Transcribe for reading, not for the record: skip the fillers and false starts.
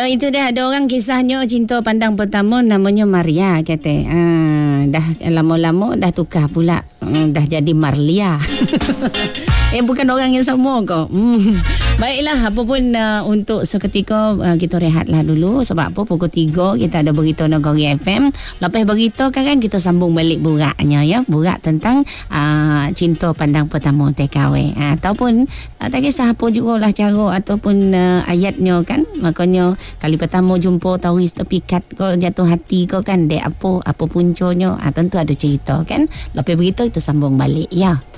Ya, itu dah ada orang kisahnya cinta pandang pertama namanya Maria kata. Dah lama-lama dah tukar pula. Dah jadi Marlia. Bukan orang yang sama kau. Baiklah, apa pun untuk seketika kita rehatlah dulu. Sebab apa pukul 3 kita ada berita Negeri FM. Lepas berita kan kita sambung balik buraknya ya. Burak tentang cinta pandang pertama TKW. Ataupun tak kisah apa jugalah cara ataupun ayatnya kan. Makanya kali pertama jumpa tauris terpikat kau jatuh hati kau kan. Dek apa puncanya. Tentu ada cerita kan. Lepas berita kita sambung balik ya.